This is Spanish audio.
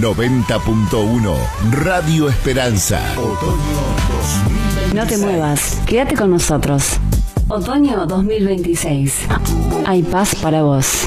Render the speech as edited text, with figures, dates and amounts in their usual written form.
90.1 Radio Esperanza. Otoño 2026. No te muevas, quédate con nosotros. Otoño 2026. Hay paz para vos.